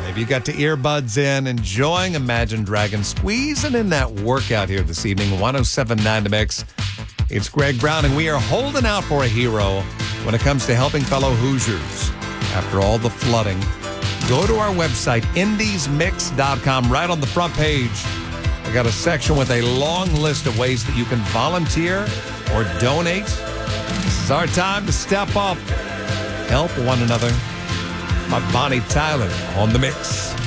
Maybe you got the earbuds in, enjoying Imagine Dragons, squeezing in that workout here this evening. 107.9 The Mix. It's Greg Brown, and we are holding out for a hero when it comes to helping fellow Hoosiers after all the flooding. Go to our website, indiesmix.com. Right on the front page, I got a section with a long list of ways that you can volunteer or donate. This is our time to step up, help one another. My Bonnie Tyler on the mix.